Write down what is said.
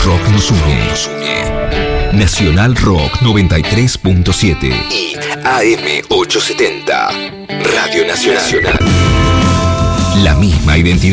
rock nos une. Nacional Rock 93.7 y AM 870. Radio Nacional. La misma identidad.